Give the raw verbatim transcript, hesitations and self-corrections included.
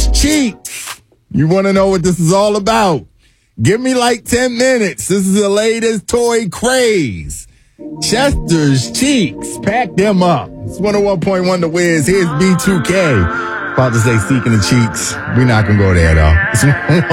Chester's Cheeks. You want to know what this is all about? Give me like ten minutes. This is the latest toy craze. Chester's Cheeks. Pack them up. It's one oh one point one The Wiz. Here's B two K. About to say Seeking the Cheeks. We're not going to go there, though. It's